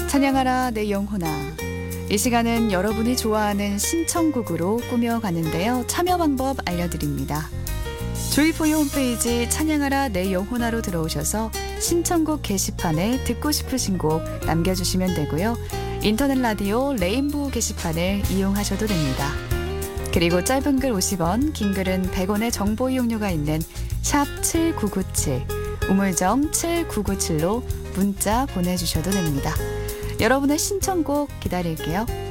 찬양하라 내 영혼아. 이 시간은 여러분이 좋아하는 신청곡으로 꾸며가는데요. 참여 방법 알려드립니다. 조이포유 홈페이지 찬양하라 내 영혼아로 들어오셔서 신청곡 게시판에 듣고 싶으신 곡 남겨주시면 되고요. 인터넷 라디오 레인보우 게시판을 이용하셔도 됩니다. 그리고 짧은 글 50원, 긴 글은 100원의 정보 이용료가 있는 샵 7997, 우물정 7997로 문자 보내주셔도 됩니다. 여러분의 신청곡 기다릴게요.